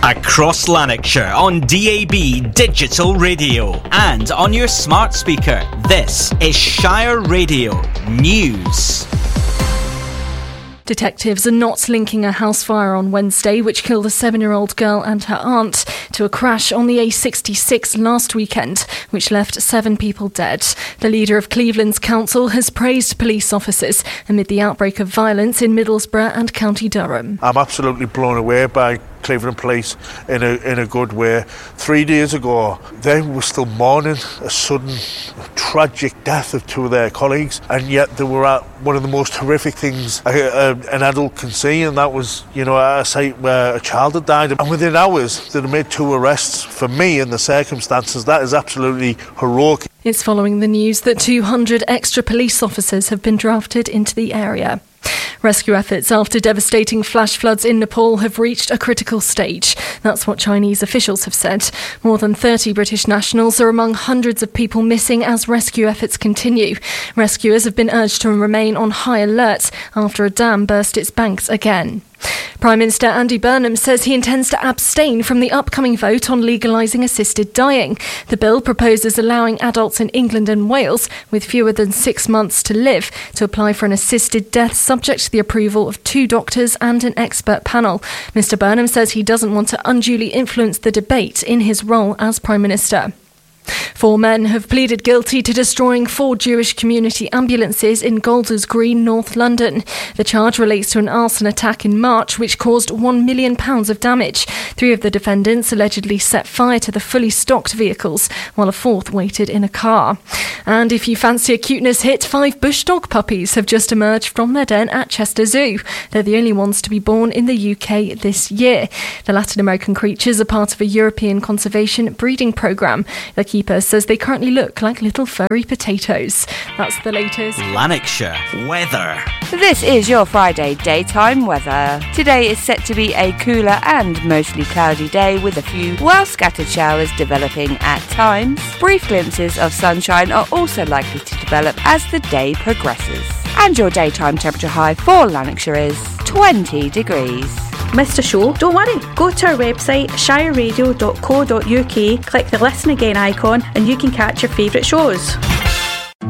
Across Lanarkshire on DAB Digital Radio and on your smart speaker. This is Shire Radio News. Detectives are not linking a house fire on Wednesday, which killed a 7-year-old girl and her aunt, to a crash on the A66 last weekend, which left 7 people dead. The leader of Cleveland's council has praised police officers amid the outbreak of violence in Middlesbrough and County Durham. I'm absolutely blown away by Cleveland Police in a good way. 3 days ago, they were still mourning a sudden, tragic death of 2 of their colleagues, and yet they were at one of the most horrific things an adult can see, and that was, at a site where a child had died. And within hours, they made 2 arrests. For me, in the circumstances, that is absolutely heroic. It's following the news that 200 extra police officers have been drafted into the area. Rescue efforts after devastating flash floods in Nepal have reached a critical stage. That's what Chinese officials have said. More than 30 British nationals are among hundreds of people missing as rescue efforts continue. Rescuers have been urged to remain on high alert after a dam burst its banks again. Prime Minister Andy Burnham says he intends to abstain from the upcoming vote on legalising assisted dying. The bill proposes allowing adults in England and Wales with fewer than 6 months to live to apply for an assisted death subject to the approval of 2 doctors and an expert panel. Mr Burnham says he doesn't want to unduly influence the debate in his role as Prime Minister. 4 men have pleaded guilty to destroying 4 Jewish community ambulances in Golders Green, North London. The charge relates to an arson attack in March which caused £1 million of damage. 3 of the defendants allegedly set fire to the fully stocked vehicles, while a 4th waited in a car. And if you fancy a cuteness hit, 5 bush dog puppies have just emerged from their den at Chester Zoo. They're the only ones to be born in the UK this year. The Latin American creatures are part of a European conservation breeding programme. The keeper says they currently look like little furry potatoes. That's the latest. Lanarkshire weather. This is your Friday daytime weather. Today is set to be a cooler and mostly cloudy day with a few well-scattered showers developing at times. Brief glimpses of sunshine are also likely to develop as the day progresses. And your daytime temperature high for Lanarkshire is 20 degrees. Missed a show? Don't worry. Go to our website shireradio.co.uk, click the Listen Again icon and you can catch your favourite shows.